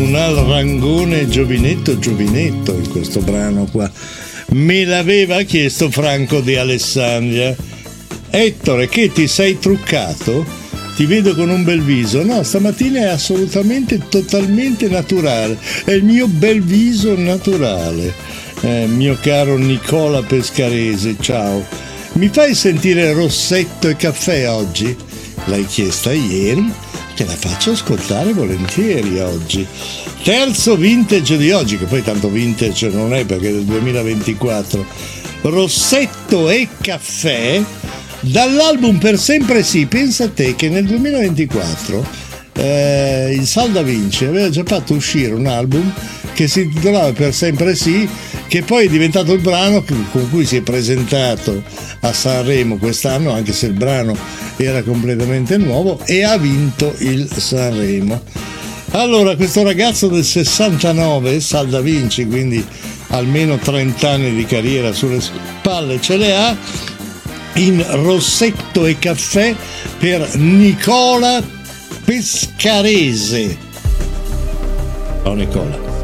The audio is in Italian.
fortuna al rangone giovinetto in questo brano qua. Me l'aveva chiesto Franco di Alessandria. Ettore, che ti sei truccato? Ti vedo con un bel viso. No, stamattina è assolutamente, totalmente naturale. È il mio bel viso naturale. Mio caro Nicola Pescarese, ciao. Mi fai sentire Rossetto e Caffè oggi? L'hai chiesta ieri? Te la faccio ascoltare volentieri oggi. Terzo vintage di oggi, che poi tanto vintage non è perché è del 2024. Rossetto e Caffè, dall'album Per Sempre Sì. Pensa a te che nel 2024 il Sal da Vinci aveva già fatto uscire un album che si intitolava Per Sempre Sì, che poi è diventato il brano con cui si è presentato a Sanremo quest'anno, anche se il brano era completamente nuovo, e ha vinto il Sanremo. Allora, questo ragazzo del 69, Sal da Vinci, quindi almeno 30 anni di carriera sulle spalle ce le ha, in Rossetto e Caffè per Nicola Pescarese. Ciao Nicola.